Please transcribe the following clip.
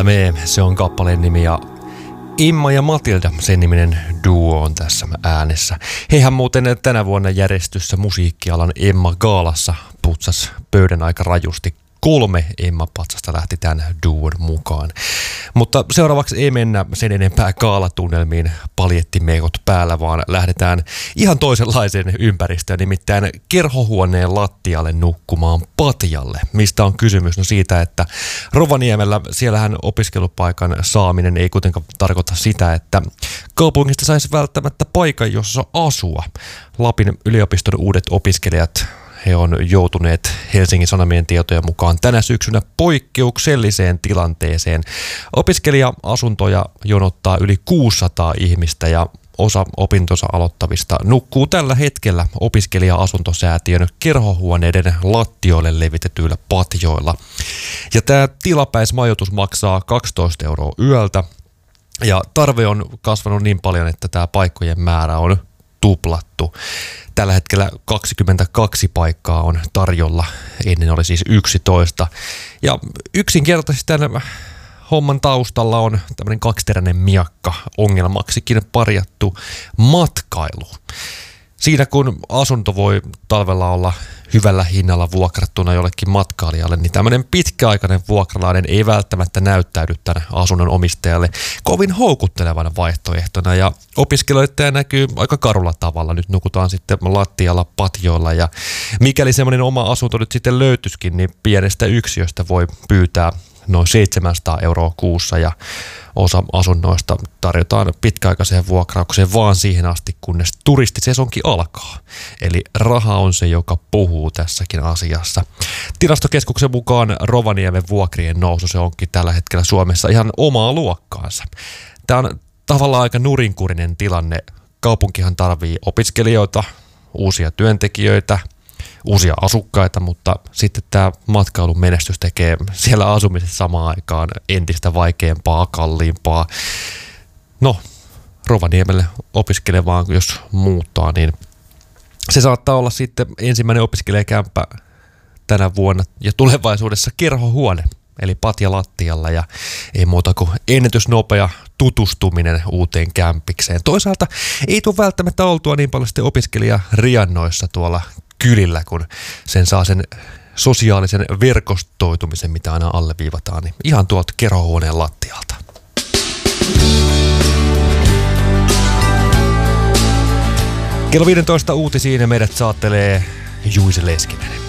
Me, se on kappaleen nimi ja Imma ja Matilda, sen niminen duo on tässä äänessä. Hehän muuten tänä vuonna järjestyssä musiikkialan Emma-gaalassa putsas pöydän aika rajusti. 3 Emma-patsasta lähti tämän duon mukaan. Mutta seuraavaksi ei mennä sen enempää gaalatunnelmiin paljettimeikot päällä, vaan lähdetään ihan toisenlaiseen ympäristöön, nimittäin kerhohuoneen lattialle nukkumaan patjalle. Mistä on kysymys? No siitä, että Rovaniemellä siellähän opiskelupaikan saaminen ei kuitenkaan tarkoita sitä, että kaupungista saisi välttämättä paikan, jossa asua. Lapin yliopiston uudet opiskelijat, he on joutuneet Helsingin Sanomien tietojen mukaan tänä syksynä poikkeukselliseen tilanteeseen. Opiskelija-asuntoja jonottaa yli 600 ihmistä ja osa opintonsa aloittavista nukkuu tällä hetkellä opiskelija-asuntosäätiön kerhohuoneiden lattioille levitetyillä patjoilla. Ja tämä tilapäismajoitus maksaa 12 € yöltä ja tarve on kasvanut niin paljon, että tämä paikkojen määrä on tuplattu. Tällä hetkellä 22 paikkaa on tarjolla, ennen oli siis 11. Ja yksinkertaisesti tämän homman taustalla on tämmöinen kaksiteräinen miakka, ongelmaksikin parjattu matkailu. Siinä kun asunto voi talvella olla hyvällä hinnalla vuokrattuna jollekin matkailijalle, niin tämmöinen pitkäaikainen vuokralainen ei välttämättä näyttäydy tämän asunnon omistajalle kovin houkuttelevana vaihtoehtona. Ja opiskelijoita näkyy aika karulla tavalla. Nyt nukutaan sitten lattialla patjoilla ja mikäli semmoinen oma asunto nyt sitten löytyisikin, niin pienestä yksiöstä voi pyytää noin 700 € kuussa ja osa asunnoista tarjotaan pitkäaikaiseen vuokraukseen vaan siihen asti, kunnes turistisesonki alkaa. Eli raha on se, joka puhuu tässäkin asiassa. Tilastokeskuksen mukaan Rovaniemen vuokrien nousu, se onkin tällä hetkellä Suomessa ihan omaa luokkaansa. Tämä on tavallaan aika nurinkurinen tilanne. Kaupunkihan tarvii opiskelijoita, uusia työntekijöitä, uusia asukkaita, mutta sitten tämä matkailun menestys tekee siellä asumisessa samaan aikaan entistä vaikeampaa, kalliimpaa. No, Rovaniemelle opiskelevaan, jos muuttaa, niin se saattaa olla sitten ensimmäinen opiskelijakämppä tänä vuonna ja tulevaisuudessa kerhohuone, eli patja lattialla ja ei muuta kuin ennätysnopea tutustuminen uuteen kämpikseen. Toisaalta ei tule välttämättä oltua niin paljon sitten opiskelijariannoissa tuolla kylillä, kun sen saa sen sosiaalisen verkostoitumisen, mitä aina alleviivataan, niin ihan tuolta kerhohuoneen lattialta. Kello 15 uutisiin meidät saattelee Juise Leskinen.